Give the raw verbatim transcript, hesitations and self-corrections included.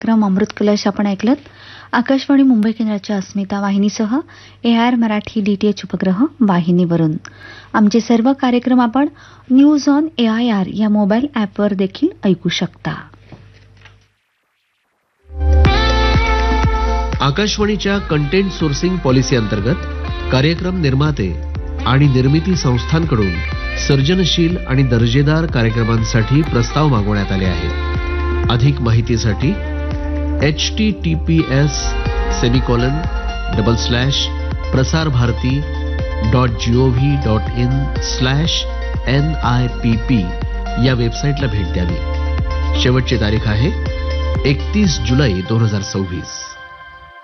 क्रम अमृत कलश आपण ऐकलत. आकाशवाणी मुंबई केंद्राच्या अस्मिता वाहिनीसह ए आर मराठी डीटीएच उपग्रह वाहिनीवरून आमचे सर्व कार्यक्रम आपण news on A I R या मोबाईल ॲपवर देखील ऐकू शकता. आकाशवाणीच्या कंटेंट सोर्सिंग पॉलिसी अंतर्गत कार्यक्रम निर्माते आणि निर्मिती संस्थांकडून सर्जनशील आणि दर्जेदार कार्यक्रमांसाठी प्रस्ताव मागवण्यात आले आहेत. अधिक माहितीसाठी H T T P S semicolon double slash Prasar Bharati dot G O V dot in slash N I P P या वेबसाईटला भेट द्यावी. शेवटची तारीख आहे एकतीस जुलै दोन हजार सव्वीस.